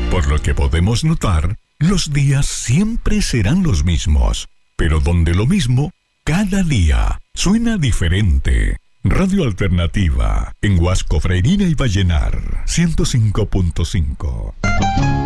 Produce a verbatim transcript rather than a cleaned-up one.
Por lo que podemos notar, los días siempre serán los mismos, pero donde lo mismo, cada día, suena diferente. Radio Alternativa, en Huasco, Freirina y Vallenar, ciento cinco punto cinco.